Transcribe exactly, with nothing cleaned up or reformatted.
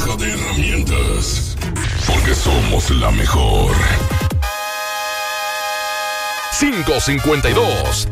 caja de herramientas. Porque somos la mejor. cinco cincuenta y dos